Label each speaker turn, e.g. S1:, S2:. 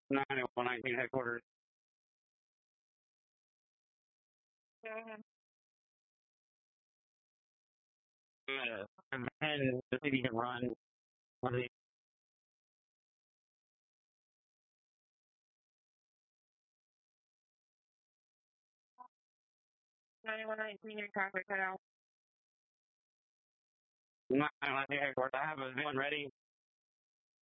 S1: 9119 headquarters. And the city can run one of these. 9119, your traffic cut out. 9119 headquarters. I have a one ready.